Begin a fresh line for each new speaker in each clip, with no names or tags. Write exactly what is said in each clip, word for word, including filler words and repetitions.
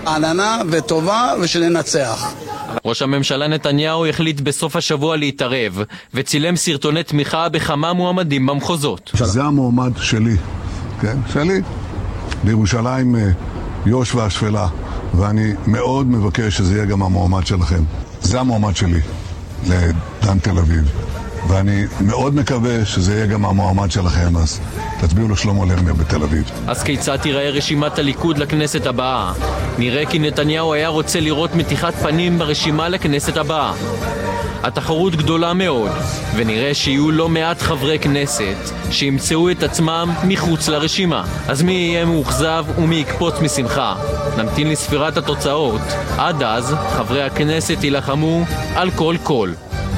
עננה וטובה ושננצח.
ראש הממשלה נתניהו החליט בסוף השבוע להתערב וצילם סרטוני תמיכה בכמה מועמדים במחוזות.
זה המועמד שלי, כן? שלי. בירושלים יו"ש והשפלה, ואני מאוד מבקש שזה יהיה גם המועמד שלכם. זה המועמד שלי לדן תל אביב, ואני מאוד מקווה שזה יהיה גם המועמד שלכם, אז תצביעו לשלמה לרנר בתל אביב.
אז כיצד תיראה רשימת הליכוד לכנסת הבאה? נראה כי נתניהו היה רוצה לראות מתיחת פנים ברשימה לכנסת הבאה. התחרות גדולה מאוד, ונראה שיהיו לא מעט חברי כנסת שימצאו את עצמם מחוץ לרשימה. אז מי יהיה מאוכזב ומי יקפוץ משמחה? נמתין לספירת התוצאות. עד אז חברי הכנסת ילחמו על כל קול.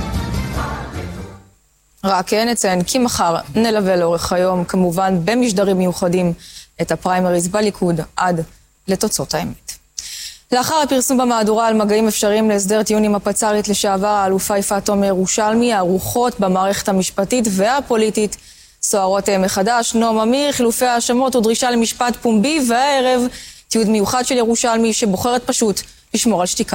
רק נציין כי מחר נלווה לאורך היום, כמובן במשדרים מיוחדים, את הפריימריז בליכוד עד לתוצאות האמת. לאחר הפרסום במהדורה על מגעים אפשריים להסדר טיעון עם הפצ"רית לשעבר האלופה יפעת תומר ירושלמי, הרוחות במערכת המשפטית והפוליטית סוערות מחדש. נועם אמיר, חילופי האשמות ודרישה למשפט פומבי, והערב תיעוד מיוחד של ירושלמי שבוחרת פשוט לשמור על שתיקה.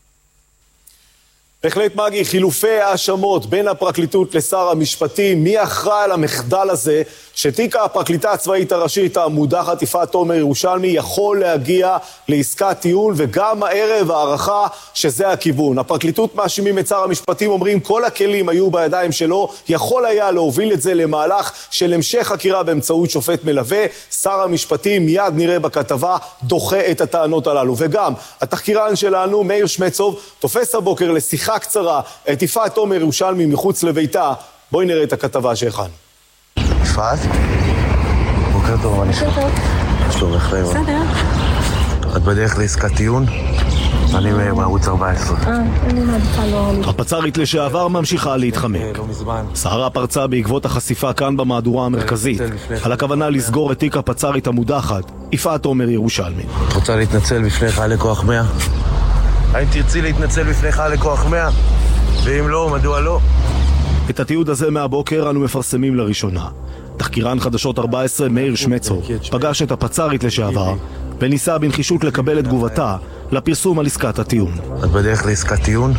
בהחלט מגי, חילופי האשמות בין הפרקליטות לשר המשפטים, מי אחראי על המחדל הזה שתיק הפרקליטה הצבאית הראשית המודחת יפעת תומר ירושלמי יכול להגיע לעסקת טיעון, וגם הערב הערכה שזה הכיוון. הפרקליטות מאשימים את שר המשפטים, אומרים כל הכלים היו בידיים שלו, יכול היה להוביל את זה למהלך של המשך חקירה באמצעות שופט מלווה. שר המשפטים, מיד נראה בכתבה, דוחה את הטענות הללו. וגם התחקירן שלנו מאיר שמצוב תופס הבוקר לשיחה קצרה את יפעת תומר ירושלמי מחוץ לביתה. בואי נראה את הכתבה שהכנו.
יפעת? בוקר טוב, מה נשמע? שלומך לירון.
בסדר.
את בדרך לעסקת טיעון? אני מערוץ ארבע עשרה.
אה, אני מעדיפה לא...
הפצ"רית לשעבר ממשיכה להתחמק. סערה פרצה בעקבות החשיפה כאן במהדורה המרכזית על הכוונה לסגור את תיק הפצ"רית המודחת יפעת תומר ירושלמי.
את רוצה להתנצל בפני חיילי כוח מאה? האם תרצי להתנצל בפני חיילי כוח מאה? ואם לא, מדוע לא?
את התיעוד הזה מהבוקר אנו מפרסמים לראשונה. תחקירן חדשות ארבע עשרה מאיר שמצוב פגש את הפצ"רית לשעבר וניסה בנחישות לקבל את תגובתה לפרסום על עסקת הטיעון.
את בדרך לעסקת טיעון?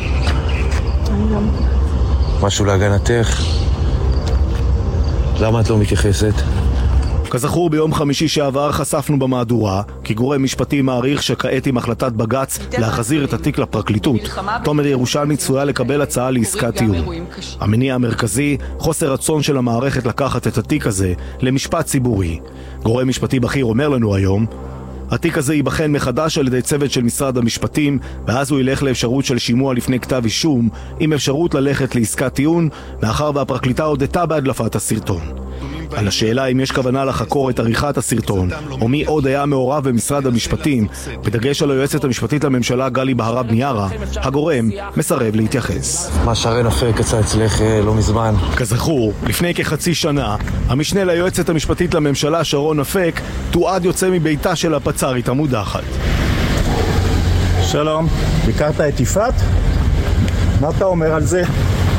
משהו להגנתך? למה את לא מתייחסת?
כזכור, ביום חמישי שעבר חשפנו במהדורה כי גורם משפטי מעריך שכעת עם החלטת בג"ץ להחזיר את התיק לפרקליטות, תומר ירושלמי צפויה לקבל הצעה לעסקת טיעון. המניע המרכזי, חוסר רצון של המערכת לקחת את התיק הזה למשפט ציבורי. גורם משפטי בכיר אומר לנו היום, התיק הזה ייבחן מחדש על ידי צוות של משרד המשפטים, ואז הוא ילך לאפשרות של שימוע לפני כתב אישום, עם אפשרות ללכת לעסקת טיעון, מאחר והפרקליטה הודתה בהדלפת הסרטון. על השאלה אם יש כוונה לחקור את עריכת הסרטון, או מי עוד היה מעורב במשרד המשפטים, בדגש על היועצת המשפטית לממשלה גלי בהרב מיארה, הגורם מסרב להתייחס.
מה שרן אפק יצא אצלך לא מזמן?
כזכור, לפני כחצי שנה, המשנה ליועצת המשפטית לממשלה שרון אפק תועד יוצא מביתה של הפצ"רית המודחת.
שלום, ביקרת את יפעת? מה אתה אומר על זה?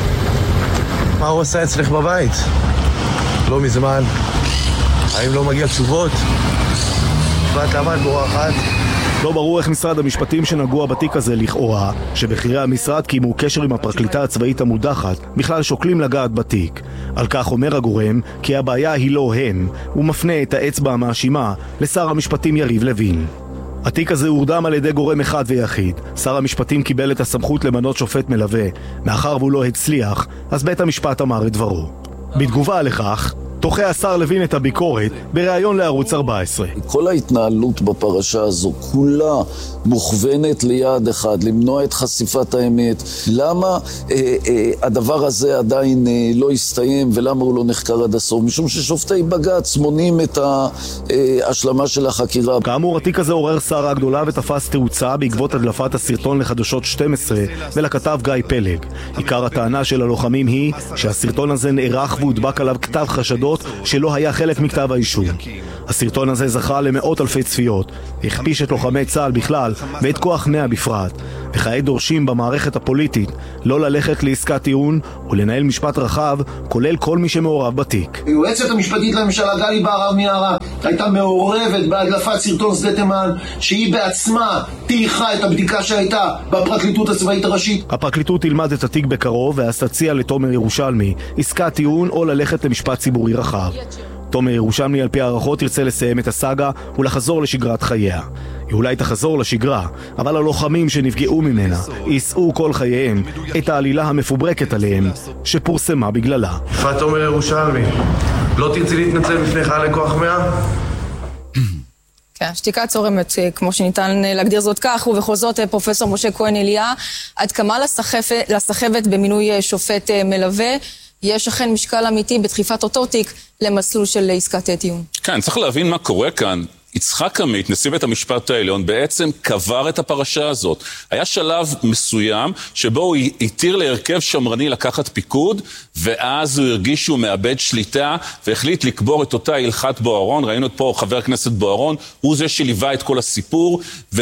מה הוא עושה אצלך בבית? לא מזמן. האם לא מגיע תשובות? יפעת, למה את בורחת?
לא ברור איך משרד המשפטים שנגוע בתיק הזה לכאורה, שבכירי המשרד קיימו קשר עם הפרקליטה הצבאית המודחת, בכלל שוקלים לגעת בתיק. על כך אומר הגורם כי הבעיה היא לא הם, הוא מפנה את האצבע המאשימה לשר המשפטים יריב לוין. התיק הזה הורדם על ידי גורם אחד ויחיד. שר המשפטים קיבל את הסמכות למנות שופט מלווה. מאחר והוא לא הצליח, אז בית המשפט אמר את דברו. בתגובה לכך, תוחה השר לוין את הביקורת בריאיון לערוץ ארבע עשרה.
כל ההתנהלות בפרשה הזו כולה מוכוונת ליעד אחד, למנוע את חשיפת האמת. למה אה, אה, הדבר הזה עדיין אה, לא הסתיים ולמה הוא לא נחקר עד הסוף? משום ששופטי בג"ץ מונים את ההשלמה של החקירה.
כאמור, התיק הזה עורר סערה גדולה ותפס תאוצה בעקבות הדלפת הסרטון לחדשות שתים עשרה ולכתב גיא פלג. עיקר הטענה של הלוחמים היא שהסרטון הזה נערך והודבק עליו כתב חשדות שלא היה חלק מכתב האישום. הסרטון הזה זכה למאות אלפי צפיות, הכפיש את לוחמי צה"ל בכלל ואת כוח מאה בפרט, וכעת דורשים במערכת הפוליטית לא ללכת לעסקת טיעון ולנהל משפט רחב, כולל כל מי שמעורב בתיק.
היועצת המשפטית לממשלה גלי בהרב מיארה הייתה מעורבת בהדלפת סרטון שדה תימן, שהיא בעצמה תיחה את הבדיקה שהייתה בפרקליטות הצבאית הראשית.
הפרקליטות תלמד את התיק בקרוב ואז תציע לתומר ירושלמי עסקת טיעון או ללכת למשפט ציבורי רחב. תומר ירושלמי על פי הערכות ירצה לסיים את הסאגה ולחזור לשגרת חייה. היא אולי תחזור לשגרה, אבל הלוחמים שנפגעו ממנה יישאו כל חייהם את העלילה המפוברקת עליהם שפורסמה בגללה.
יפעת תומר ירושלמי, לא תרצי להתנצל בפני חיילי כוח מאה?
כן, שתיקה צורמת, כמו שניתן להגדיר זאת כך, ובכל זאת פרופסור משה כהן אליה, עד כמה לסחבת, לסחבת במינוי שופט מלווה, יש אכן משקל אמיתי בדחיפת אותו תיק למסלול של עסקת טיעון.
כן, צריך להבין מה קורה כאן. יצחק עמית, נשיא בית המשפט העליון, בעצם קבר את הפרשה הזאת. היה שלב מסוים שבו הוא התיר להרכב שמרני לקחת פיקוד, ואז הוא הרגיש שהוא מאבד שליטה, והחליט לקבור את אותה הלכת בוארון. ראינו את פה חבר הכנסת בוארון, הוא זה שליווה את כל הסיפור,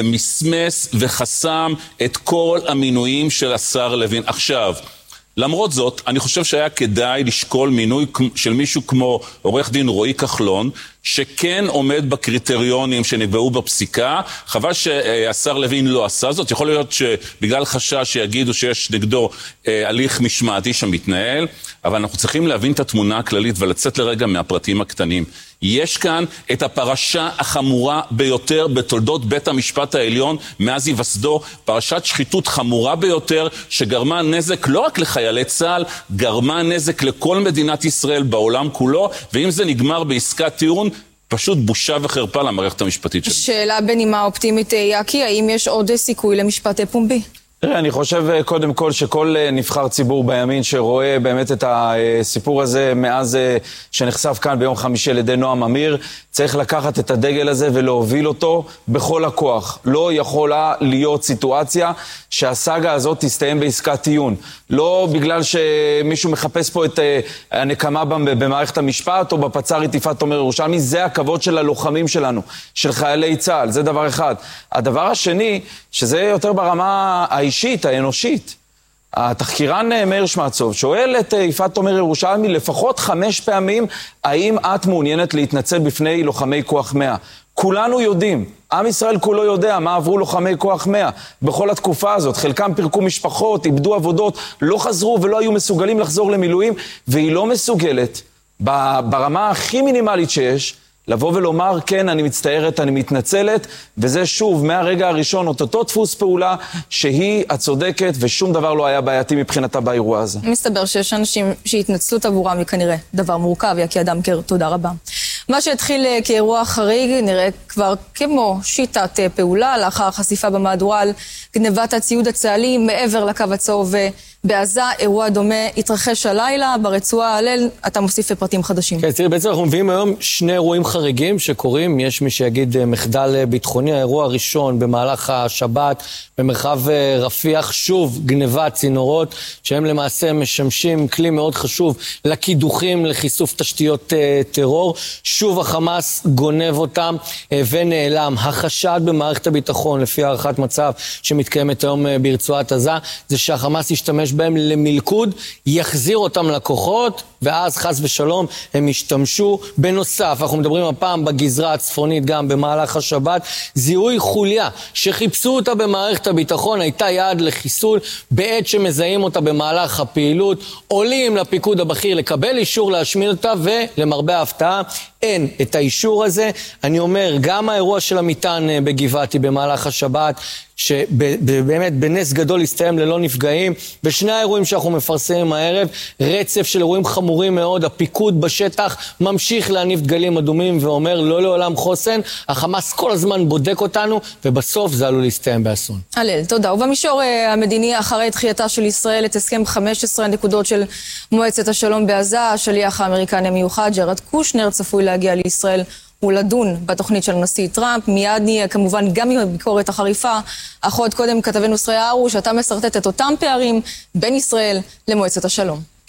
ומסמס וחסם את כל המינויים של השר לוין. עכשיו, למרות זאת, אני חושב שהיה כדאי לשקול מינוי של מישהו כמו עורך דין רועי כחלון, שכן עומד בקריטריונים שנקבעו בפסיקה. חבל שהשר לוין לא עשה זאת. יכול להיות שבגלל חשש שיגידו שיש נגדו אה, הליך משמעתי שמתנהל, אבל אנחנו צריכים להבין את התמונה הכללית ולצאת לרגע מהפרטים הקטנים. יש כאן את הפרשה החמורה ביותר בתולדות בית המשפט העליון מאז היווסדו, פרשת שחיתות חמורה ביותר שגרמה נזק לא רק לחיילי צה"ל, גרמה נזק לכל מדינת ישראל בעולם כולו, ואם זה נגמר בעסקת טיעון, פשוט בושה וחרפה למערכת המשפטית שלנו.
שאלה בנימה אופטימית, יאקי, האם יש עוד סיכוי למשפט פומבי?
תראה, אני חושב קודם כל שכל נבחר ציבור בימין שרואה באמת את הסיפור הזה מאז שנחשף כאן ביום חמישי על ידי נועם אמיר, צריך לקחת את הדגל הזה ולהוביל אותו בכל הכוח. לא יכולה להיות סיטואציה שהסאגה הזאת תסתיים בעסקת טיעון. לא בגלל שמישהו מחפש פה את הנקמה במערכת המשפט או בפצ"רית יפעת תומר ירושלמי, זה הכבוד של הלוחמים שלנו, של חיילי צה"ל, זה דבר אחד. הדבר השני, שזה יותר ברמה האישית, האנושית. התחקירן מאיר שמצוב שואל את יפעת תומר ירושלמי לפחות חמש פעמים, האם את מעוניינת להתנצל בפני לוחמי כוח מאה? כולנו יודעים, עם ישראל כולו יודע מה עברו לוחמי כוח מאה בכל התקופה הזאת. חלקם פירקו משפחות, איבדו עבודות, לא חזרו ולא היו מסוגלים לחזור למילואים, והיא לא מסוגלת ברמה הכי מינימלית שיש, לבוא ולומר, כן, אני מצטערת, אני מתנצלת, וזה שוב, מהרגע הראשון, אותו דפוס פעולה שהיא הצודקת, ושום דבר לא היה בעייתי מבחינתה באירוע הזה.
מסתבר שיש אנשים שהתנצלות עבורם היא כנראה דבר מורכב, יקי אדמקר, תודה רבה. מה שהתחיל כאירוע חריג נראה כבר כמו שיטת פעולה, לאחר חשיפה במהדורה על גנבת הציוד הצה"לי מעבר לקו הצהוב בעזה. אירוע דומה התרחש הלילה ברצועה. הלל, אתה מוסיף פרטים חדשים.
כן, תראי, בעצם אנחנו מביאים היום שני אירועים חריגים שקורים. יש מי שיגיד מחדל ביטחוני. האירוע הראשון במהלך השבת במרחב רפיח, שוב גנבת צינורות שהם למעשה משמשים כלי מאוד חשוב לקידוחים, לחיסוף תשתיות טרור. שוב החמאס גונב אותם ונעלם. החשד במערכת הביטחון לפי הערכת מצב שמתקיימת היום ברצועת עזה זה שהחמאס ישתמש בהם למלכוד, יחזיר אותם לקוחות, ואז חס ושלום הם ישתמשו. בנוסף, אנחנו מדברים הפעם בגזרה הצפונית גם במהלך השבת, זיהוי חוליה שחיפשו אותה במערכת הביטחון, הייתה יעד לחיסול, בעת שמזהים אותה במהלך הפעילות, עולים לפיקוד הבכיר לקבל אישור להשמיד אותה, ולמרבה ההפתעה אין את האישור הזה. אני אומר, גם האירוע של המטען בגבעתי במהלך השבת, שבאמת בנס גדול הסתיים ללא נפגעים, בשני האירועים שאנחנו מפרסמים הערב, רצף של אירועים חמורים מאוד. הפיקוד בשטח ממשיך להניף דגלים אדומים ואומר לא לעולם חוסן, החמאס כל הזמן בודק אותנו, ובסוף זה עלול להסתיים באסון. הלל, תודה. ובמישור המדיני, אחרי דחייתה של ישראל את הסכם חמש עשרה הנקודות של מועצת השלום בעזה, השליח האמריקני המיוחד ג'רד קושנר צפוי להגיע לישראל ולדון בתוכנית של הנשיא טראמפ. מיד נהיה כמובן גם עם הביקורת החריפה, אך עוד קודם כתבנו ישראל הרוש, שאתה מסרטט את אותם פערים בין ישראל למועצת השלום.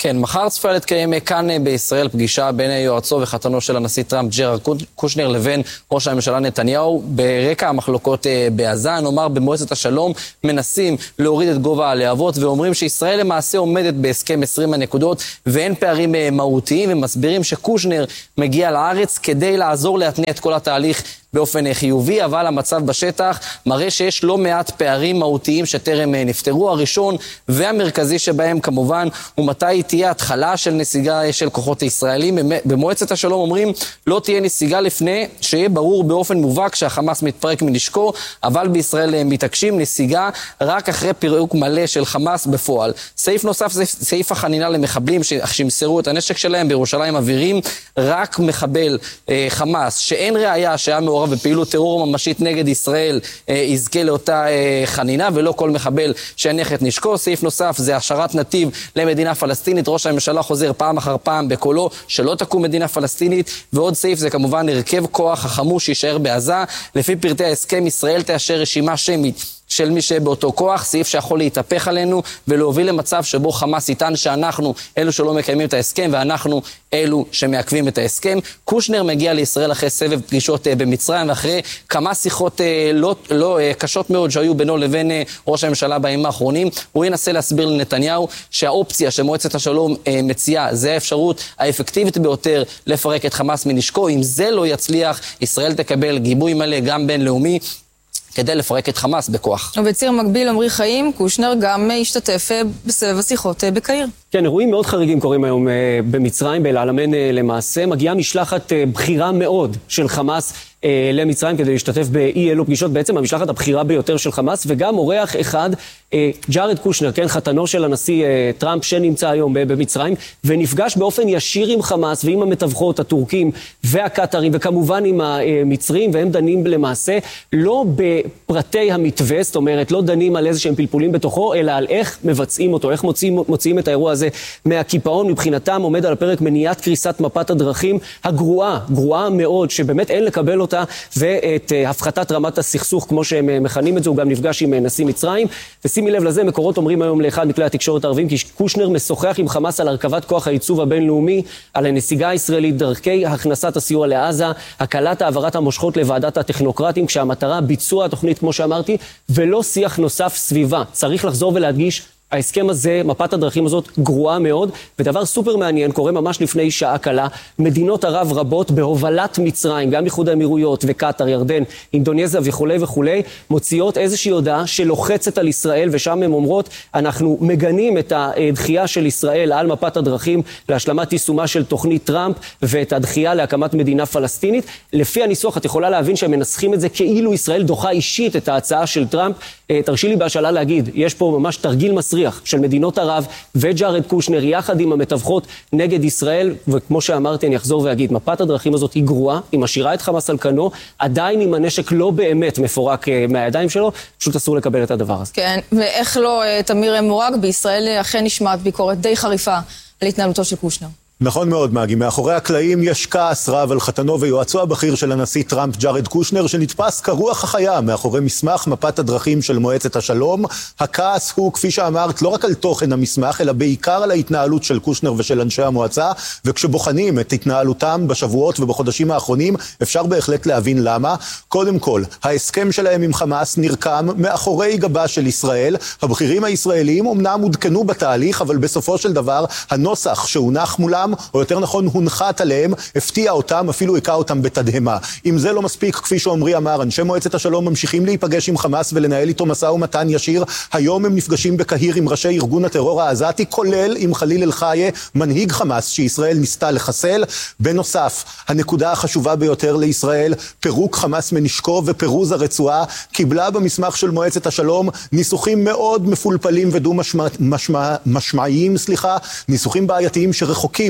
כן, מחר צפויה להתקיים כאן בישראל פגישה בין יועצו וחתנו של הנשיא טראמפ ג'ארד קושנר לבין ראש הממשלה נתניהו ברקע המחלוקות בעזה. נאמר במועצת השלום מנסים להוריד את גובה הלהבות ואומרים שישראל למעשה עומדת בהסכם עשרים הנקודות ואין פערים מהותיים, ומסבירים שקושנר מגיע לארץ כדי לעזור להתניע את כל התהליך באופן חיובי, אבל המצב בשטח מראה שיש לא מעט פערים מהותיים שטרם נפתרו. הראשון והמרכזי שבהם כמובן הוא מתי תהיה התחלה של נסיגה של כוחות הישראלים. במועצת השלום אומרים לא תהיה נסיגה לפני שיהיה ברור באופן מובהק שהחמאס מתפרק מנשקו, אבל בישראל מתעקשים נסיגה רק אחרי פירוק מלא של חמאס בפועל. סעיף נוסף זה סעיף החנינה למחבלים שמסרו את הנשק שלהם. בירושלים אווירים רק מחבל אה, חמאס שאין ראיה שהיה מעורב בפעילות טרור ממשית נגד ישראל אה, יזכה לאותה אה, חנינה, ולא כל מחבל שהניח את נשקו. סעיף נוסף זה השארת נתיב למדינה פלסטינית. ראש הממשלה חוזר פעם אחר פעם בקולו שלא תקום מדינה פלסטינית. ועוד סעיף זה כמובן הרכב כוח החמוש שישאר בעזה. לפי פרטי ההסכם ישראל תאשר רשימה שמית של מי שבאותו כוח, סעיף שיכול להתהפך עלינו ולהוביל למצב שבו חמאס יטען שאנחנו אלו שלא מקיימים את ההסכם ואנחנו אלו שמעכבים את ההסכם. קושנר מגיע לישראל אחרי סבב פגישות במצרים ואחרי כמה שיחות לא, לא קשות מאוד שהיו בינו לבין ראש הממשלה בימים האחרונים. הוא ינסה להסביר לנתניהו שהאופציה שמועצת השלום מציעה זה האפשרות האפקטיבית ביותר לפרק את חמאס מנשקו. אם זה לא יצליח, ישראל תקבל גיבוי מלא גם בינלאומי כדי לפרק את חמאס בכוח.
ובציר מקביל עמרי חיים, קושנר גם השתתף בסבב השיחות בקהיר.
כן, אירועים מאוד חריגים קורים היום במצרים, באל-עלמיין למעשה. מגיעה משלחת בחירה מאוד של חמאס למצרים כדי להשתתף באי אלו פגישות, בעצם המשלחת הבחירה ביותר של חמאס, וגם אורח אחד, ג'ארד קושנר, כן, חתנו של הנשיא טראמפ שנמצא היום במצרים, ונפגש באופן ישיר עם חמאס ועם המתווכות, הטורקים והקטרים, וכמובן עם המצרים, והם דנים למעשה לא בפרטי המתווה, זאת אומרת, לא דנים על איזה שהם פלפולים בתוכו, אלא על איך מבצעים אותו, איך מוציאים, מוציאים את האירוע הזה מהקיפאון. מבחינתם עומד על הפרק מניעת קריסת מפת הדרכים הגרועה, גרועה מאוד, שבאמת אין לקבל אותה, ואת הפחתת רמת הסכסוך, כמו שהם מכנים את זה. הוא גם נפגש עם נשיא מצרים, ושימי לב לזה, מקורות אומרים היום לאחד מכלי התקשורת הערבים, כי קושנר משוחח עם חמאס על הרכבת כוח הייצוב הבינלאומי, על הנסיגה הישראלית, דרכי הכנסת הסיוע לעזה, הקלת העברת המושכות לוועדת הטכנוקרטים, כשהמטרה ביצוע התוכנית, כמו שאמרתי, ולא שיח נוסף סביבה. צריך לחזור ולהדגיש, ההסכם הזה, מפת הדרכים הזאת, גרועה מאוד, ודבר סופר מעניין, קורה ממש לפני שעה קלה, מדינות ערב רבות בהובלת מצרים, גם איחוד האמירויות וקטר, ירדן, אינדונזיה וכו' וכו', מוציאות איזושהי הודעה שלוחצת על ישראל, ושם הן אומרות, אנחנו מגנים את הדחייה של ישראל על מפת הדרכים, להשלמת יישומה של תוכנית טראמפ, ואת הדחייה להקמת מדינה פלסטינית. לפי הניסוח, את יכולה להבין שהם מנסחים את זה כאילו ישראל דוחה אישית את ההצעה של טראמפ. תרשי לי בהשאלה להגיד, יש פה ממש תרגיל מסריח של מדינות ערב וג'ארד קושנר יחד עם המתווכות נגד ישראל, וכמו שאמרתי אני אחזור ואגיד, מפת הדרכים הזאת היא גרועה, היא משאירה את חמאס על כנו, עדיין עם הנשק לא באמת מפורק מהידיים שלו, פשוט אסור לקבל את הדבר הזה.
כן, ואיך לא, תמיר מורג, בישראל אכן נשמעת ביקורת די חריפה על התנהלותו של קושנר.
נכון מאוד, מגי. מאחורי הקלעים יש כעס רב על חתנו ויועצו הבכיר של הנשיא טראמפ, ג'ארד קושנר, שנתפס כרוח החיה מאחורי מסמך מפת הדרכים של מועצת השלום. הכעס הוא, כפי שאמרת, לא רק על תוכן המסמך, אלא בעיקר על ההתנהלות של קושנר ושל אנשי המועצה, וכשבוחנים את התנהלותם בשבועות ובחודשים האחרונים, אפשר בהחלט להבין למה. קודם כל, ההסכם שלהם עם חמאס נרקם מאחורי גבה של ישראל. הבכירים הישראלים אומנם עודכנו בתהליך, אבל בסופו של דבר, הנוסח שהונח מולם, או יותר נכון הונחת עליהם, הפתיע אותם, אפילו הכה אותם בתדהמה. אם זה לא מספיק, כפי שעמרי אמר, אנשי מועצת השלום ממשיכים להיפגש עם חמאס ולנהל איתו משא ומתן ישיר. היום הם נפגשים בקהיר עם ראשי ארגון הטרור העזתי, כולל עם חליל אל-חיה, מנהיג חמאס שישראל ניסתה לחסל. בנוסף, הנקודה החשובה ביותר לישראל, פירוק חמאס מנשקו ופירוז הרצועה, קיבלה במסמך של מועצת השלום ניסוחים מאוד מפולפלים ודו משמע, משמע, משמעיים, סליחה, ניסוחים בעייתיים שרחוקים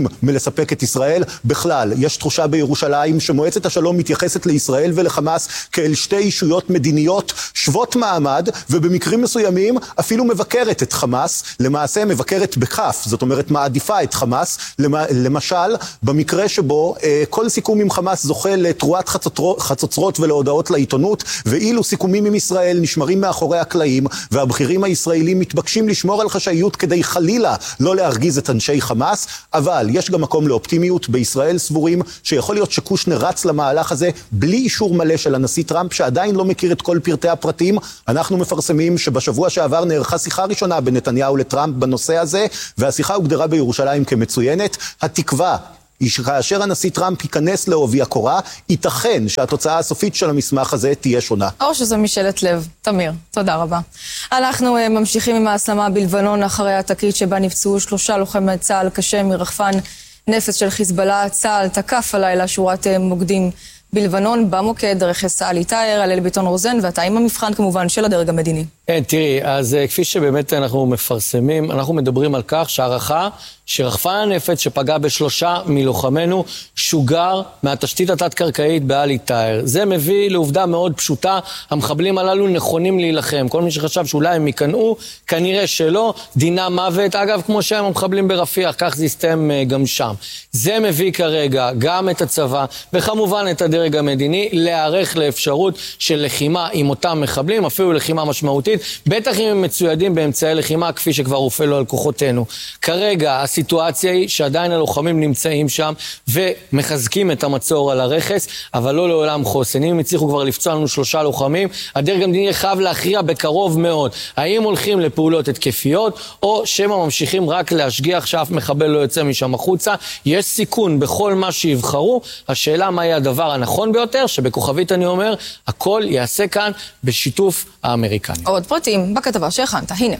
נמנעים מלספק את ישראל. בכלל, יש תחושה בירושלים שמועצת השלום מתייחסת לישראל ולחמאס כאל שתי אישויות מדיניות שוות מעמד, ובמקרים מסוימים אפילו מבקרת את חמאס, למעשה מבקרת בכף, זאת אומרת מעדיפה את חמאס, למשל במקרה שבו אה, כל סיכום עם חמאס זוכה לתרועת חצוצרות ולהודעות לעיתונות, ואילו סיכומים עם ישראל נשמרים מאחורי הקלעים, והבכירים הישראלים מתבקשים לשמור על חשאיות כדי חלילה לא להרגיז את אנשי חמאס. אבל יש גם מקום לאופטימיות. בישראל סבורים שיכול להיות שקושנר רץ למהלך הזה בלי אישור מלא של הנשיא טראמפ, שעדיין לא מכיר את כל פרטי הפרטים. אנחנו מפרסמים שבשבוע שעבר נערכה שיחה ראשונה בין נתניהו לטראמפ בנושא הזה, והשיחה הוגדרה בירושלים כמצוינת. התקווה היא שכאשר הנשיא טראמפ ייכנס לעובי הקורה, ייתכן שהתוצאה הסופית של המסמך הזה תהיה שונה.
או שזה משאלת לב. תמיר, תודה רבה. אנחנו uh, ממשיכים עם ההסלמה בלבנון אחרי התקרית שבה נפצעו שלושה לוחמי צה"ל קשה מרחפן נפץ של חיזבאללה. צה"ל תקף הלילה שורת uh, מוקדים בלבנון, במוקד רכס עלי טאהר, הלל ביטון רוזן, ואתה עם המבחן כמובן של הדרג המדיני.
כן, תראי, אז כפי שבאמת אנחנו מפרסמים, אנחנו מדברים על כך שהערכה שרחפן הנפץ שפגע בשלושה מלוחמנו שוגר מהתשתית התת-קרקעית בעלי טאהר. זה מביא לעובדה מאוד פשוטה, המחבלים הללו נכונים להילחם. כל מי שחשב שאולי הם ייכנעו, כנראה שלא, דינה מוות, אגב, כמו שהם המחבלים ברפיח, כך זה יסתיים גם שם. זה מביא כרגע גם את הצבא, וכמובן את הדרג המדיני, להיערך לאפשרות של לחימה עם אותם מחבלים, אפילו לחימה משמעותית, בטח אם הם מצוידים באמצעי לחימה, כפי שכבר הופעלו על כוחותינו. כרגע, הסיטואציה היא שעדיין הלוחמים נמצאים שם ומחזקים את המצור על הרכס, אבל לא לעולם חוסן. אם הצליחו כבר לפצוע לנו שלושה לוחמים, הדרג המדיני חייב להכריע בקרוב מאוד. האם הולכים לפעולות התקפיות, או שהם ממשיכים רק להשגיח שאף מחבל לא יוצא משם החוצה. יש סיכון בכל מה שיבחרו. השאלה מה יהיה הדבר הנכון ביותר, שבכוכבית אני אומר, הכל יעשה כאן בשיתוף האמריקני.
עוד פרטים בכתבה שהכנת, הנה.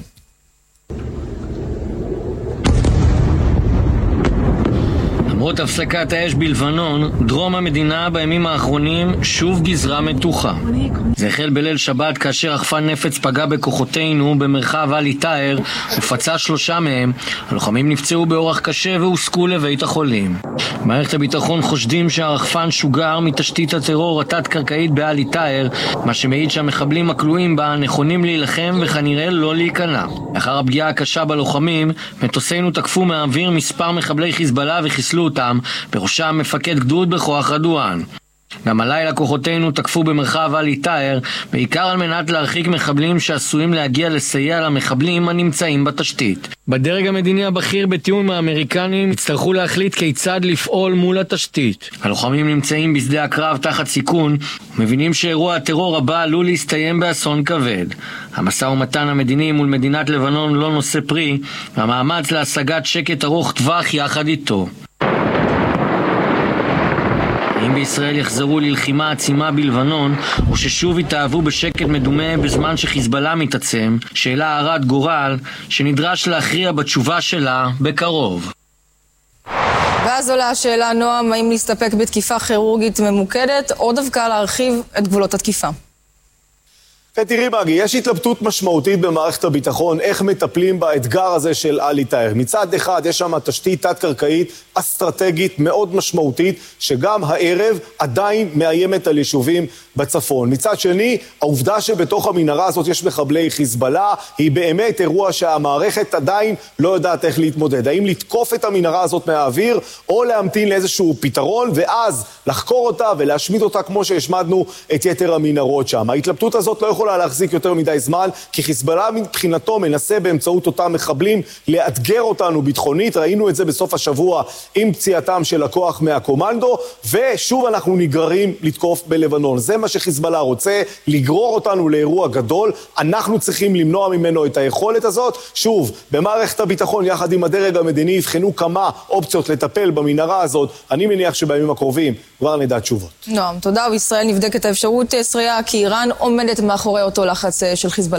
למרות הפסקת האש בלבנון, דרום המדינה בימים האחרונים שוב גזרה מתוחה. זה החל בליל שבת כאשר רחפן נפץ פגע בכוחותינו במרחב עלי טאהר ופצע שלושה מהם. הלוחמים נפצעו באורח קשה והוסקו לבית החולים. מערכת הביטחון חושדים שהרחפן שוגר מתשתית הטרור התת-קרקעית בעלי טאהר, מה שמעיד שהמחבלים הכלואים בה נכונים להילחם וכנראה לא להיכנע. לאחר הפגיעה הקשה בלוחמים, מטוסינו תקפו מהאוויר מספר מחבלי חיזבאללה וחיסלו אותם, בראשם מפקד גדוד בכוח רדואן. גם הלילה כוחותינו תקפו במרחב עלי טאהר, בעיקר על מנת להרחיק מחבלים שעשויים להגיע לסייע למחבלים הנמצאים בתשתית. בדרג המדיני הבכיר בתיאום האמריקנים הצטרכו להחליט כיצד לפעול מול התשתית. הלוחמים נמצאים בשדה הקרב תחת סיכון, ומבינים שאירוע הטרור הבא עלול להסתיים באסון כבד. המשא ומתן המדיני מול מדינת לבנון לא נושא פרי, והמאמץ להשגת שקט ארוך טווח יחד איתו. האם בישראל יחזרו ללחימה עצימה בלבנון, או ששוב יתאהבו בשקט מדומה בזמן שחיזבאללה מתעצם? שאלה הרת גורל שנדרש להכריע בתשובה שלה בקרוב.
ואז עולה השאלה, נועם, האם להסתפק בתקיפה כירורגית ממוקדת, או דווקא להרחיב את גבולות התקיפה?
תראי מגי, יש התלבטות משמעותית במערכת הביטחון, איך מטפלים באתגר הזה של עלי טאהר. מצד אחד יש שם תשתית תת-קרקעית אסטרטגית מאוד משמעותית, שגם הערב עדיין מאיימת על יישובים בצפון. מצד שני, העובדה שבתוך המנהרה הזאת יש מחבלי חיזבאללה, היא באמת אירוע שהמערכת עדיין לא יודעת איך להתמודד. האם לתקוף את המנהרה הזאת מהאוויר, או להמתין לאיזשהו פתרון, ואז לחקור אותה ולהשמיד אותה כמו שהשמדנו את יתר המנהרות שם. ההתלבטות הזאת לא יכולה להחזיק יותר מדי זמן, כי חיזבאללה מבחינתו מנסה באמצעות אותם מחבלים לאתגר אותנו ביטחונית. ראינו את זה בסוף השבוע עם פציעתם של הכוח מהקומנדו, ושוב אנחנו נגררים לתקוף בלבנון. זה מה שחיזבאללה רוצה, לגרור אותנו לאירוע גדול. אנחנו צריכים למנוע ממנו את היכולת הזאת. שוב, במערכת הביטחון יחד עם הדרג המדיני יבחנו כמה אופציות לטפל במנהרה הזאת. אני מניח שבימים הקרובים כבר נדע תשובות.
נועם, תודה. וישראל נבדקת האפשרות, שריה, כי איראן עומדת מאחורי אותו לחץ של חיזבאללה.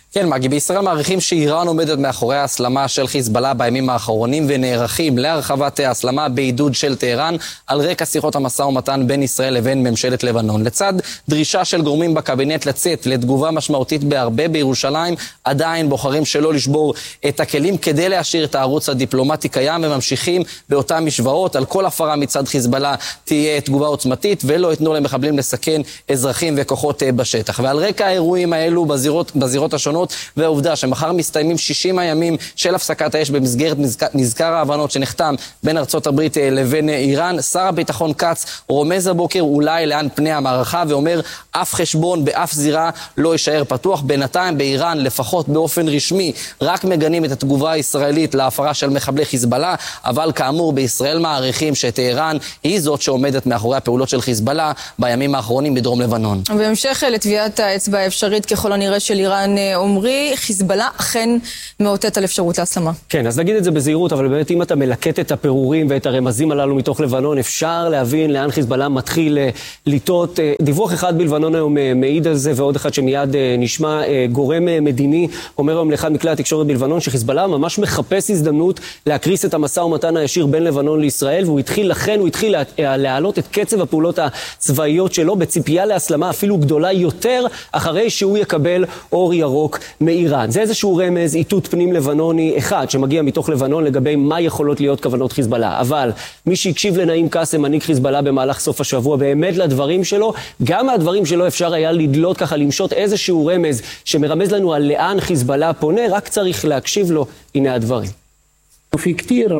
כן, מגי, בישראל מעריכים שאיראן עומדת מאחורי ההסלמה של חיזבאללה בימים האחרונים ונערכים להרחבת ההסלמה בעידוד של טהרן על רקע שיחות המשא ומתן בין ישראל לבין ממשלת לבנון. לצד דרישה של גורמים בקבינט לצאת לתגובה משמעותית בהרבה בירושלים, עדיין בוחרים שלא לשבור את הכלים כדי להשאיר את הערוץ הדיפלומטי קיים וממשיכים באותן משוואות. על כל הפרה מצד חיזבאללה תהיה תגובה עוצמתית ולא יתנו למחבלים לסכן אזרחים וכוחות בשטח. ועל רקע האירועים האלו בזירות, בזירות השונות והעובדה שמחר מסתיימים שישים הימים של הפסקת האש במסגרת מזכר ההבנות שנחתם בין ארצות הברית לבין איראן, שר הביטחון כץ רומז הבוקר אולי לאן פני המערכה ואומר אף חשבון באף זירה לא יישאר פתוח. בינתיים באיראן לפחות באופן רשמי רק מגנים את התגובה הישראלית להפרה של מחבלי חיזבאללה, אבל כאמור בישראל מעריכים שטהרן היא זאת שעומדת מאחורי הפעולות של חיזבאללה בימים האחרונים בדרום לבנון.
בהמשך לטביעת האצבע האפשרית ככל הנראה של איראן, אומרי, חיזבאללה אכן מאותת על אפשרות להסלמה.
כן, אז נגיד את זה בזהירות, אבל באמת אם אתה מלקט את הפירורים ואת הרמזים הללו מתוך לבנון, אפשר להבין לאן חיזבאללה מתחיל לטעות. דיווח אחד בלבנון היום מעיד על זה, ועוד אחד שמיד נשמע. גורם מדיני אומר היום לאחד מכלי התקשורת בלבנון שחיזבאללה ממש מחפש הזדמנות להקריס את המשא ומתן הישיר בין לבנון לישראל, והוא התחיל לכן, הוא התחיל להעלות את קצב הפעולות הצבאיות שלו בציפייה להסלמה אפילו גדולה יותר אחרי שהוא יקבל אור ירוק מאיראן. זה איזשהו רמז, איתות פנים לבנוני אחד שמגיע מתוך לבנון לגבי מה יכולות להיות כוונות חיזבאללה. אבל מי שהקשיב לנעים קאסם, מנהיג חיזבאללה במהלך סוף השבוע, באמת לדברים שלו, גם מהדברים שלו אפשר היה לדלות ככה, למשות איזשהו רמז שמרמז לנו על לאן חיזבאללה פונה, רק צריך להקשיב לו. הנה הדברים.
وفي كتير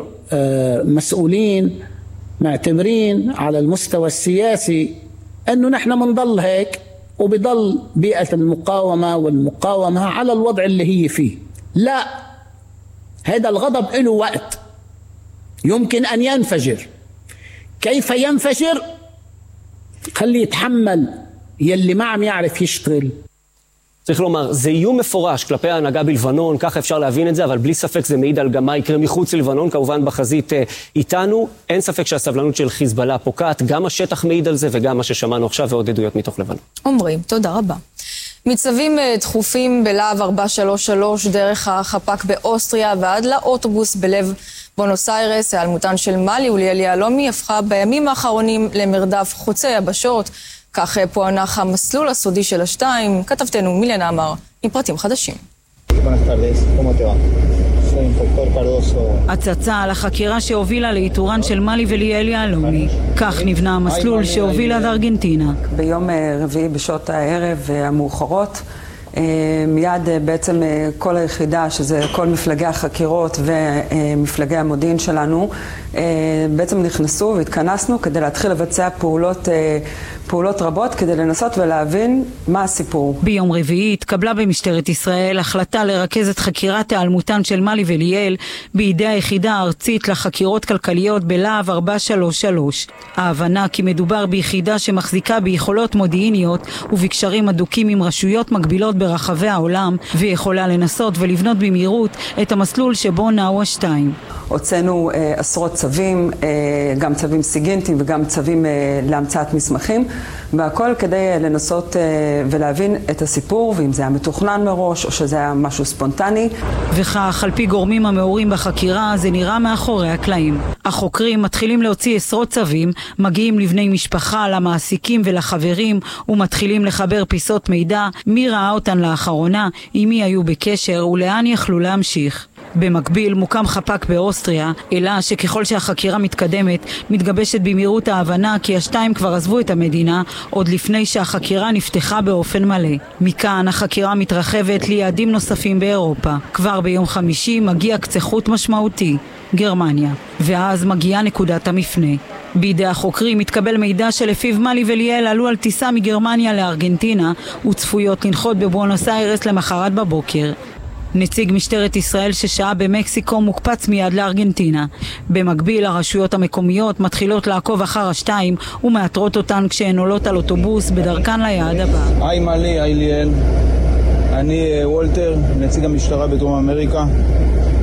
مسؤولين معتبرين على المستوى السياسي أنه نحن منضل هيك وبضل بيئة المقاومة والمقاومة على الوضع اللي هي فيه. لا، هذا الغضب له وقت يمكن أن ينفجر. كيف ينفجر؟ خلي يتحمل يلي ما عم يعرف يشتغل.
צריך לומר, זה איום מפורש כלפי ההנהגה בלבנון, ככה אפשר להבין את זה, אבל בלי ספק זה מעיד על גם מה יקרה מחוץ ללבנון, כמובן בחזית איתנו. אין ספק שהסבלנות של חיזבאללה פוקעת, גם השטח מעיד על זה וגם מה ששמענו עכשיו ועוד עדויות מתוך לבנון.
אומרים, תודה רבה. מצבים דחופים בלהב ארבע שלוש שלוש דרך החפ"ק באוסטריה ועד לאוטובוס בלב בונוס איירס. העלמותן של מלי אוליאל יהלומי הפכה בימים האחרונים למרדף חוצה יבשות. כך פוענח המסלול הסודי של השתיים. כתבתנו מילנה אמר עם פרטים חדשים.
הצצה על החקירה שהובילה לאיתורן של מלי וליאל יהלומי. כך נבנה המסלול שהוביל עד ארגנטינה.
ביום רביעי בשעות הערב המאוחרות מיד בעצם כל היחידה, שזה כל מפלגי החקירות ומפלגי המודיעין שלנו, בעצם נכנסו והתכנסנו כדי להתחיל לבצע פעולות, פעולות רבות כדי לנסות ולהבין מה הסיפור.
ביום רביעי התקבלה במשטרת ישראל החלטה לרכז את חקירת העלמותן של מלי וליאל בידי היחידה הארצית לחקירות כלכליות בלהב ארבע שלוש שלוש. ההבנה כי מדובר ביחידה שמחזיקה ביכולות מודיעיניות ובקשרים הדוקים עם רשויות מקבילות ברחבי העולם, ויכולה לנסות ולבנות במהירות את המסלול שבו נעו השתיים.
הוצאנו אה, עשרות צווים, אה, גם צווים סיגינטיים וגם צווים אה, להמצאת מסמכים, והכל כדי אה, לנסות אה, ולהבין את הסיפור, ואם זה היה מתוכנן מראש או שזה היה משהו ספונטני.
וכך, על פי גורמים המעורים בחקירה, זה נראה מאחורי הקלעים. החוקרים מתחילים להוציא עשרות צווים, מגיעים לבני משפחה, למעסיקים ולחברים, ומתחילים לחבר פיסות מידע, מי ראה אותן לאחרונה, עם מי היו בקשר ולאן יכלו להמשיך. במקביל מוקם חפ"ק באוסטריה, אלא שככל שהחקירה מתקדמת, מתגבשת במהירות ההבנה כי השתיים כבר עזבו את המדינה עוד לפני שהחקירה נפתחה באופן מלא. מכאן החקירה מתרחבת ליעדים נוספים באירופה. כבר ביום חמישי מגיע קצה חוט משמעותי, גרמניה, ואז מגיעה נקודת המפנה. בידי החוקרים מתקבל מידע שלפיו מלי וליאל עלו על טיסה מגרמניה לארגנטינה וצפויות לנחות בבואנוס איירס למחרת בבוקר. נציג משטרת ישראל ששעה במקסיקו מוקפץ מיד לארגנטינה. במקביל הרשויות המקומיות מתחילות לעקוב אחר השתיים ומאתרות אותן כשהן עולות על אוטובוס בדרכן ליעד הבא.
היי מלי, היי ליאל, אני וולטר, נציג המשטרה בדרום אמריקה.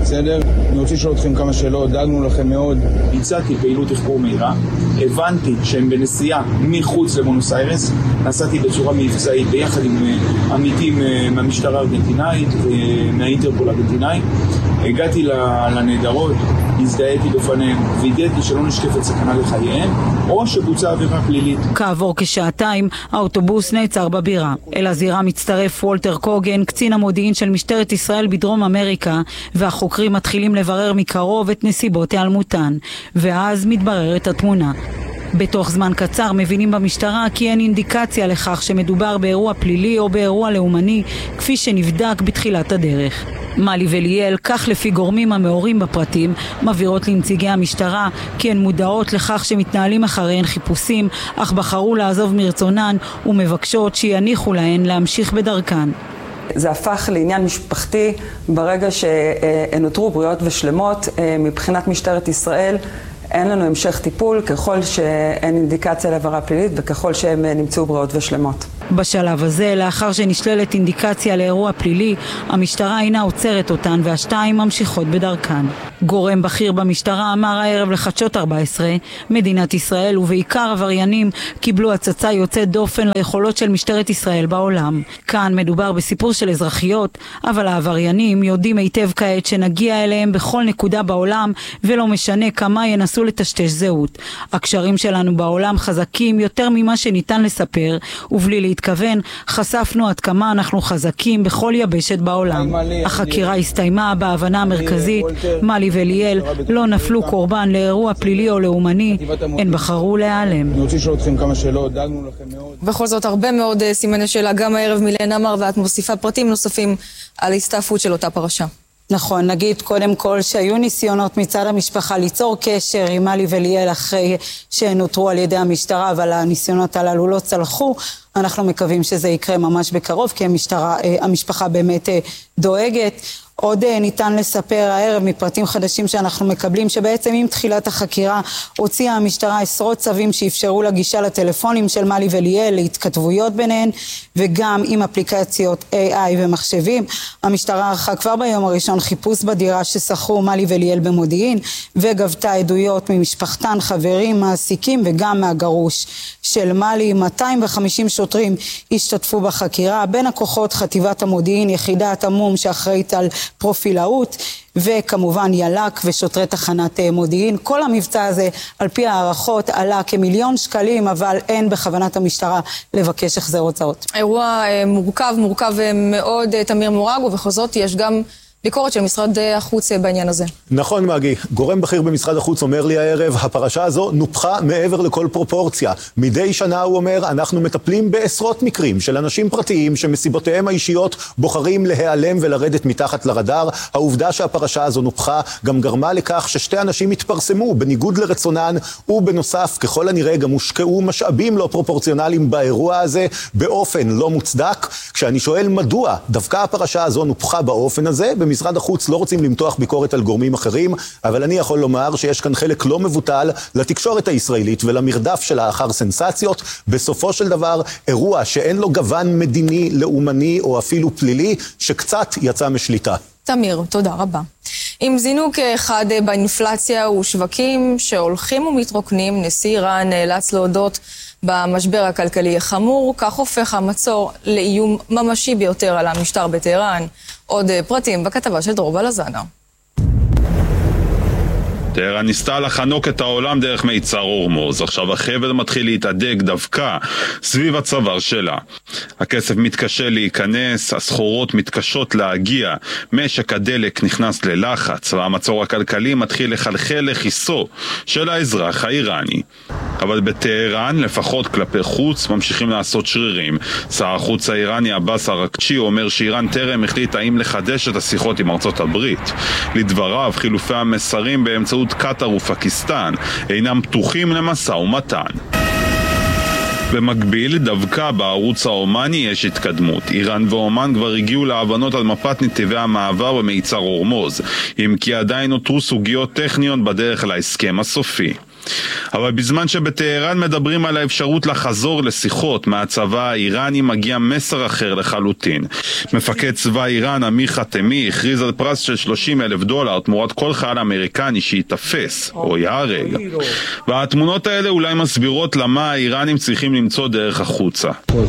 בסדר? אני רוצה לשאול אתכם כמה שאלות, דאגנו לכם מאוד. הצעתי פעילות תחקור מהירה, הבנתי שהם בנסיעה מחוץ לבונוס איירס, נסעתי בצורה מבצעית ביחד עם עמיתים מהמשטרה הארגנטינאית, מהאינטרפול הארגנטינאי, הגעתי לנהדרות, הזדהיתי בפניהם, וידאתי שלא נשקפת סכנה לחייהם, או שבוצעה עבירה פלילית.
כעבור כשעתיים, האוטובוס נעצר בבירה. אל הזירה מצטרף וולטר קוגן, קצין המודיעין של משטרת ישראל בדרום אמריקה, והחוקרים מתחילים לברר מקרוב את נסיבות היעלמותן. ואז מתבררת התמונה. בתוך זמן קצר מבינים במשטרה כי אין אינדיקציה לכך שמדובר באירוע פלילי או באירוע לאומני, כפי שנבדק בתחילת הדרך. מלי וליאל, כך לפי גורמים המעורים בפרטים, מבהירות לנציגי המשטרה כי הן מודעות לכך שמתנהלים אחריהן חיפושים, אך בחרו לעזוב מרצונן ומבקשות שיניחו להן להמשיך בדרכן.
זה הפך לעניין משפחתי ברגע שהן נותרו בריאות ושלמות. מבחינת משטרת ישראל אין לנו המשך טיפול ככל שאין אינדיקציה לעבירה פלילית וככל שהן נמצאו בריאות ושלמות.
בשלב הזה, לאחר שנשללת אינדיקציה לאירוע פלילי, המשטרה אינה עוצרת אותן והשתיים ממשיכות בדרכן. גורם בכיר במשטרה אמר הערב לחדשות ארבע עשרה, מדינת ישראל ובעיקר עבריינים קיבלו הצצה יוצאת דופן ליכולות של משטרת ישראל בעולם. כאן מדובר בסיפור של אזרחיות, אבל העבריינים יודעים היטב כעת שנגיע אליהם בכל נקודה בעולם ולא משנה כמה ינסו לטשטש זהות. הקשרים שלנו בעולם חזקים יותר ממה שניתן לספר, ובלי להתכוון חשפנו עד כמה אנחנו חזקים בכל יבשת בעולם. החקירה הסתיימה בהבנה המרכזית, מלי וליאל לא נפלו קורבן לאירוע פלילי או לאומני, הן בחרו להיעלם.
אני רוצה לשאול אתכם כמה שאלות, דאגנו לכם מאוד.
בכל זאת הרבה מאוד סימני שאלה גם הערב מילן אמר, ואת מוסיפה פרטים נוספים על ההסתעפות של אותה פרשה.
נכון, נגיד קודם כל שהיו ניסיונות מצד המשפחה ליצור קשר עם מלי וליאל אחרי שנותרו על ידי המשטרה, אבל הניסיונות הללו לא צלחו. אנחנו מקווים שזה יקרה ממש בקרוב, כי המשטרה, המשפחה באמת דואגת. עוד ניתן לספר הערב מפרטים חדשים שאנחנו מקבלים, שבעצם עם תחילת החקירה הוציאה המשטרה עשרות צווים שאפשרו לגישה לטלפונים של מלי וליאל, להתכתבויות ביניהן, וגם עם אפליקציות איי איי ומחשבים. המשטרה ערכה כבר ביום הראשון חיפוש בדירה ששכרו מלי וליאל במודיעין, וגבתה עדויות ממשפחתן, חברים, מעסיקים וגם מהגרוש של מלי. מאתיים וחמישים שוטרים השתתפו בחקירה, בין הכוחות חטיבת המודיעין, יחידת המום שאחראית על פרופילאות, וכמובן ילק ושוטרי תחנת מודיעין. כל המבצע הזה על פי הערכות עלה כמיליון שקלים, אבל אין בכוונת המשטרה לבקש החזר הוצאות.
אירוע מורכב, מורכב מאוד, תמיר מורג, ובכל זאת יש גם ביקורת של משרד החוץ בעניין הזה.
נכון מגי, גורם בכיר במשרד החוץ אומר לי הערב, הפרשה הזו נופחה מעבר לכל פרופורציה. מדי שנה הוא אומר, אנחנו מטפלים בעשרות מקרים של אנשים פרטיים שמסיבותיהם האישיות בוחרים להיעלם ולרדת מתחת לרדאר. העובדה שהפרשה הזו נופחה גם גרמה לכך ששתי אנשים התפרסמו בניגוד לרצונן, ובנוסף ככל הנראה גם הושקעו משאבים לא פרופורציונליים באירוע הזה באופן לא מוצדק. כשאני שואל מדוע דווקא הפרשה הזו נופחה באופן הזה, במשרד החוץ לא רוצים למתוח ביקורת על גורמים אחרים, אבל אני יכול לומר שיש כאן חלק לא מבוטל לתקשורת הישראלית ולמרדף שלה אחר סנסציות. בסופו של דבר, אירוע שאין לו גוון מדיני, לאומני או אפילו פלילי, שקצת יצא משליטה.
תמיר, תודה רבה. עם זינוק אחד באינפלציה ושווקים שהולכים ומתרוקנים, נשיא איראן נאלץ להודות במשבר הכלכלי החמור, כך הופך המצור לאיום ממשי ביותר על המשטר בטהרן. עוד פרטים בכתבה של דרור בלזנה.
טהרן ניסתה לחנוק את העולם דרך מיצר הורמוז. עכשיו החבל מתחיל להתהדק דווקא סביב הצוואר שלה. הכסף מתקשה להיכנס, הסחורות מתקשות להגיע, משק הדלק נכנס ללחץ, והמצור הכלכלי מתחיל לחלחל לכיסו של האזרח האיראני. אבל בטהרן, לפחות כלפי חוץ, ממשיכים לעשות שרירים. שר החוץ האיראני עבאס אראקצ'י אומר שאיראן טרם החליט האם לחדש את השיחות עם ארצות הברית. לדבריו, חילופי המסרים באמצעות קטר ופקיסטן אינם פתוחים למשא ומתן. במקביל, דווקא בערוץ האומני יש התקדמות. איראן ואומן כבר הגיעו להבנות על מפת נתיבי המעבר במיצר הורמוז, אם כי עדיין נותרו סוגיות טכניות בדרך להסכם הסופי. אבל בזמן שבטהרן מדברים על האפשרות לחזור לשיחות מהצבא האיראני, מגיע מסר אחר לחלוטין. מפקד צבא איראן, אמיר חתמי, הכריז על פרס של שלושים אלף דולר תמורת כל חייל אמריקני שיתפס או יהרג. והתמונות האלה אולי מסבירות למה האיראנים צריכים למצוא דרך החוצה.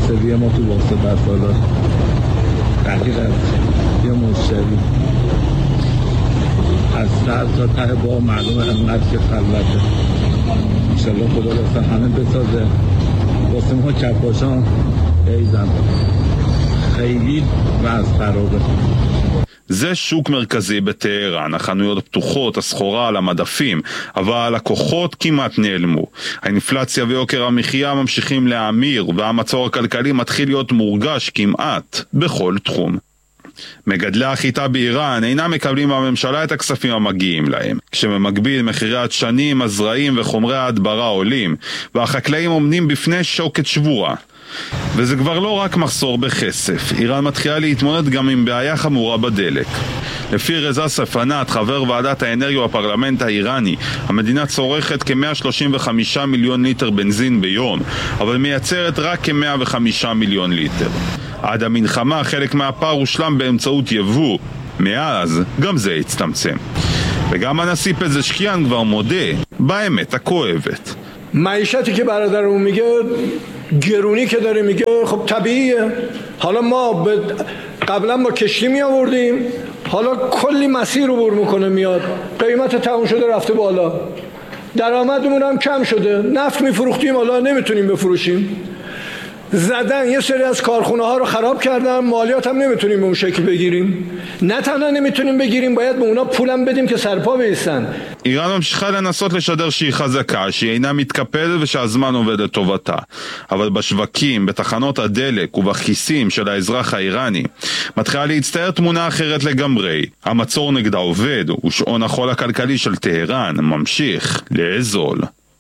از سر تا ته با معلومه انقدر که خلوته انشالله خدا واسه همه بسازه واسه ما کفاشان ایزن خیلی وضع خرابه.
זה שוק מרכזי בטהרן, החנויות פתוחות, הסחורה על המדפים, אבל הלקוחות כמעט נעלמו. האינפלציה ויוקר המחיה ממשיכים להאמיר, והמצור הכלכלי מתחיל להיות מורגש כמעט בכל תחום. מגדלי החיטה באיראן אינם מקבלים מהממשלה את הכספים המגיעים להם. כשבמקביל מחירי הדשנים, הזרעים וחומרי ההדברה עולים, והחקלאים עומדים בפני שוקת שבורה. וזה כבר לא רק מחסור בכסף, איראן מתחילה להתמודד גם עם בעיה חמורה בדלק. לפי רזה ספנת, חבר ועדת האנרגיה בפרלמנט האיראני, המדינה צורכת כ-מאה שלושים וחמישה מיליון ליטר בנזין ביום, אבל מייצרת רק כ-מאה וחמישה מיליון ליטר. עד המלחמה חלק מהפער הושלם באמצעות יבוא, מאז גם זה הצטמצם. וגם הנשיא פזשקיאן כבר מודה באמת הכואבת.
معیشتی که برادرمون میگه گرونی که داره میگه خب طبیعیه. حالا ما قبلا ما کشتی می آوردیم، حالا کلی مسیر رو بر میکنه میاد، قیمت تموم شده رفته بالا، درآمدمون هم کم شده، نفت میفروختیم حالا نمیتونیم بفروشیم، زدن یه سری از کارخونه ها رو خراب کردن، مالیات هم نمیتونیم به اون شکل بگیریم، نه تنها نمیتونیم بگیریم باید به اونا پولم بدیم که سرپا بیستن.
איראן ממשיכה לנסות לשדר שהיא חזקה, שהיא אינה מתקפלת ושהזמן עובד לטובתה. אבל בשווקים, בתחנות הדלק ובכיסים של האזרח האיראני מתחילה להצטייר תמונה אחרת לגמרי. המצור נגדה עובד ושעון החול הכלכלי של טהרן ממשיך לאזול.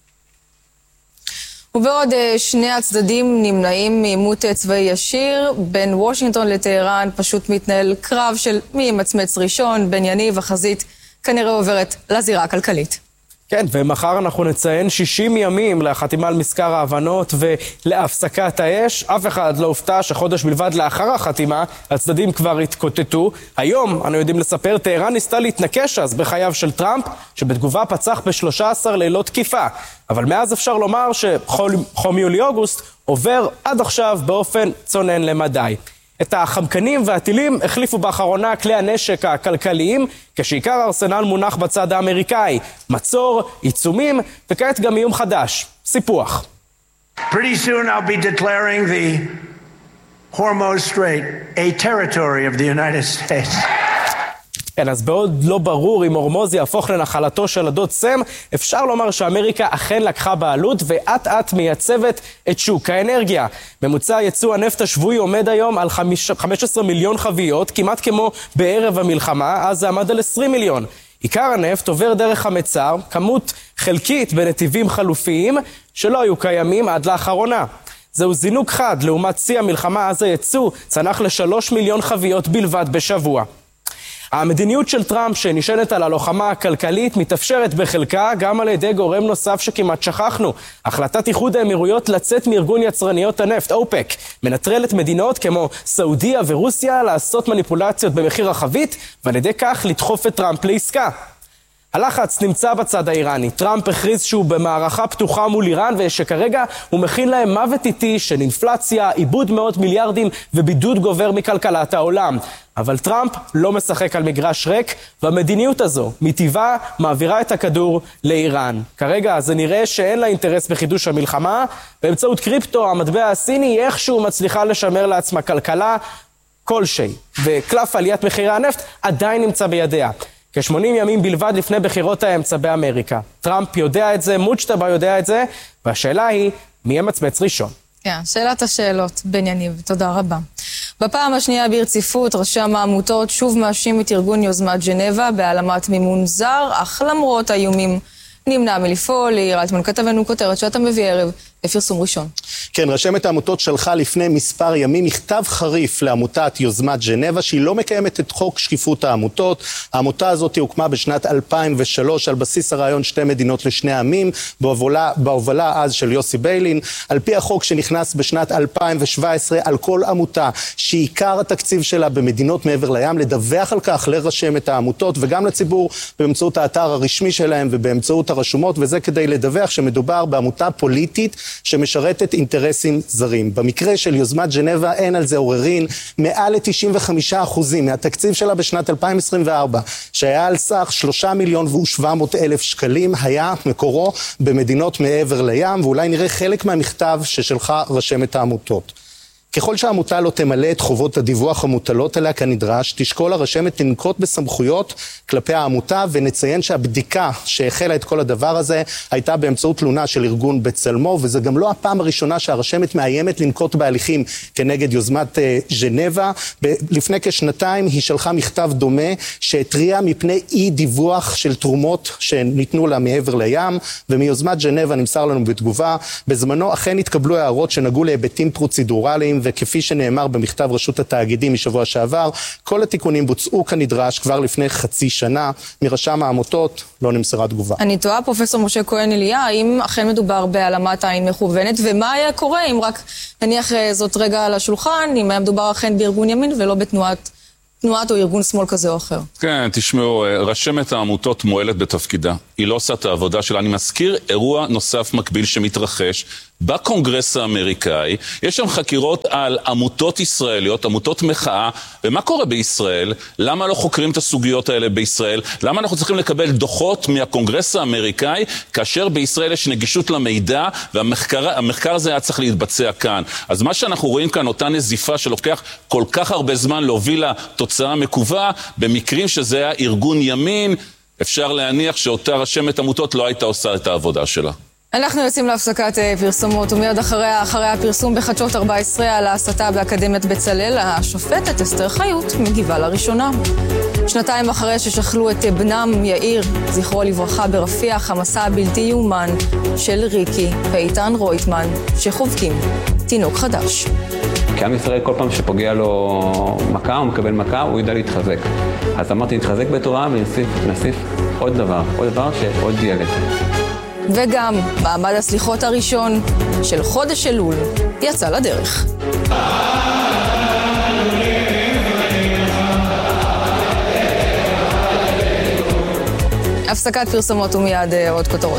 ובעוד שני הצדדים נמנעים מעימות צבאי ישיר, בין וושינגטון לטהרן פשוט מתנהל קרב של מי ימצמץ ראשון, בין יניב החזית כנראה עוברת לזירה הכלכלית.
כן, ומחר אנחנו נציין שישים ימים לחתימה על מזכר ההבנות ולהפסקת האש. אף אחד לא הופתע שחודש בלבד לאחר החתימה הצדדים כבר התקוטטו. היום אנו יודעים לספר, טהרן ניסתה להתנקש אז בחייו של טראמפ, שבתגובה פצח ב-שלושה עשר לילות תקיפה. אבל מאז אפשר לומר שחום יולי-אוגוסט עובר עד עכשיו באופן צונן למדי. את החמקנים והטילים החליפו באחרונה כלי הנשק הכלכליים, כשעיקר הארסנל מונח בצד האמריקאי. מצור, עיצומים, וכעת גם איום חדש, סיפוח.
Pretty soon I'll be declaring the Hormuz Strait a territory of the United States.
כן, אז בעוד לא ברור אם הורמוז יהפוך לנחלתו של הדוד סם, אפשר לומר שאמריקה אכן לקחה בעלות ואט אט מייצבת את שוק האנרגיה. ממוצע ייצוא הנפט השבועי עומד היום על חמש עשרה מיליון חביות, כמעט כמו בערב המלחמה, אז זה עמד על עשרים מיליון. עיקר הנפט עובר דרך המצר, כמות חלקית בנתיבים חלופיים שלא היו קיימים עד לאחרונה. זהו זינוק חד לעומת שיא המלחמה, אז הייצוא צנח לשלוש מיליון חביות בלבד בשבוע. המדיניות של טראמפ שנשענת על הלוחמה הכלכלית מתאפשרת בחלקה גם על ידי גורם נוסף שכמעט שכחנו. החלטת איחוד האמירויות לצאת מארגון יצרניות הנפט, אופק, מנטרלת מדינות כמו סעודיה ורוסיה לעשות מניפולציות במחיר החבית, ועל ידי כך לדחוף את טראמפ לעסקה. הלחץ נמצא בצד האיראני. טראמפ הכריז שהוא במערכה פתוחה מול איראן, ושכרגע הוא מכין להם מוות איטי של אינפלציה, איבוד מאות מיליארדים ובידוד גובר מכלכלת העולם. אבל טראמפ לא משחק על מגרש ריק, והמדיניות הזו מטבעה מעבירה את הכדור לאיראן. כרגע זה נראה שאין לה אינטרס בחידוש המלחמה. באמצעות קריפטו, המטבע הסיני איכשהו מצליחה לשמר לעצמה כלכלה כלשהי, וקלף עליית מחירי הנפט עדיין נמצא בידיה. כ-שמונים ימים בלבד לפני בחירות האמצע באמריקה. טראמפ יודע את זה, מוצ'טבה יודע את זה, והשאלה היא, מי ימצמץ ראשון?
כן, שאלת השאלות, בן יניב, תודה רבה. בפעם השנייה ברציפות, רשם העמותות שוב מאשים את ארגון יוזמת ז'נבה בהעלמת מימון זר, אך למרות האיומים נמנע מלפעול. יאיר אלטמן כתבנו כותרת שאתה מביא ערב פרסום ראשון.
כן, רשמת העמותות שלחה לפני מספר ימים מכתב חריף לעמותת יוזמת ז'נבה, שהיא לא מקיימת את חוק שקיפות העמותות. העמותה הזאת הוקמה בשנת אלפיים ושלוש על בסיס הרעיון שתי מדינות לשני עמים, בהובלה, בהובלה אז של יוסי ביילין. על פי החוק שנכנס בשנת אלפיים ושבע עשרה, על כל עמותה שעיקר התקציב שלה במדינות מעבר לים, לדווח על כך לרשמת העמותות וגם לציבור באמצעות האתר הרשמי שלהם ובאמצעות הרשומות, וזה כדי לדווח שמדובר בעמותה פוליטית שמשרתת אינטרסים זרים. במקרה של יוזמת ז'נבה אין על זה עוררין. מעל ל-תשעים וחמישה אחוז מהתקציב שלה בשנת אלפיים עשרים וארבע, שהיה על סך שלושה מיליון ושבע מאות אלף שקלים, היה מקורו במדינות מעבר לים, ואולי נראה חלק מהמכתב ששלחה רשמת העמותות. ככל שהעמותה לא תמלא את חובות הדיווח המוטלות עליה כנדרש, תשקול הרשמת לנקוט בסמכויות כלפי העמותה, ונציין שהבדיקה שהחלה את כל הדבר הזה הייתה באמצעות תלונה של ארגון בצלמו, וזה גם לא הפעם הראשונה שהרשמת מאיימת לנקוט בהליכים כנגד יוזמת ז'נבה. לפני כשנתיים היא שלחה מכתב דומה שהתריע מפני אי דיווח של תרומות שניתנו לה מעבר לים, ומיוזמת ז'נבה נמסר לנו בתגובה, בזמנו אכן התקבלו הערות שנגעו להיבטים פרוצדורליים, וכפי שנאמר במכתב רשות התאגידים משבוע שעבר, כל התיקונים בוצעו כנדרש כבר לפני חצי שנה. מרשם העמותות לא נמסרה תגובה.
אני תוהה, פרופסור משה כהן אליה, האם אכן מדובר בהעלמת עין מכוונת, ומה היה קורה אם רק נניח זאת רגע על השולחן, אם היה מדובר אכן בארגון ימין ולא בתנועת תנועת או ארגון שמאל כזה או אחר.
כן, תשמעו, רשמת העמותות מועלת בתפקידה. היא לא עושה את העבודה שלה. אני מזכיר אירוע נוסף מקביל שמתרחש בקונגרס האמריקאי. יש שם חקירות על עמותות ישראליות, עמותות מחאה, ומה קורה בישראל? למה לא חוקרים את הסוגיות האלה בישראל? למה אנחנו צריכים לקבל דוחות מהקונגרס האמריקאי, כאשר בישראל יש נגישות למידע, והמחקר המחקר הזה היה צריך להתבצע כאן. אז מה שאנחנו רואים כאן, אותה נזיפה שלוקח כל כך הרבה זמן להוביל לתוצאה מקווה, במקרים שזה היה ארגון ימין, אפשר להניח שאותה רשמת עמותות לא הייתה עושה את העבודה שלה.
אנחנו יוצאים להפסקת פרסומות, ומיד אחרי, אחרי הפרסום בחדשות ארבע עשרה על ההסתה באקדמיית בצלאל, השופטת אסתר חיות מגיבה לראשונה. שנתיים אחרי ששכלו את בנם יאיר, זכרו לברכה, ברפיח, המסע הבלתי יאומן של ריקי ואיתן רויטמן, שחובקים תינוק חדש.
כי עם ישראל כל פעם שפוגע לו מכה או מקבל מכה, הוא ידע להתחזק. אז אמרתי, להתחזק בתורה ונוסיף, נוסיף עוד דבר, עוד דבר שעוד ילד.
וגם מעמד הסליחות הראשון של חודש אלול יצא לדרך. הפסקת פרסומות ומיד עוד כותרות.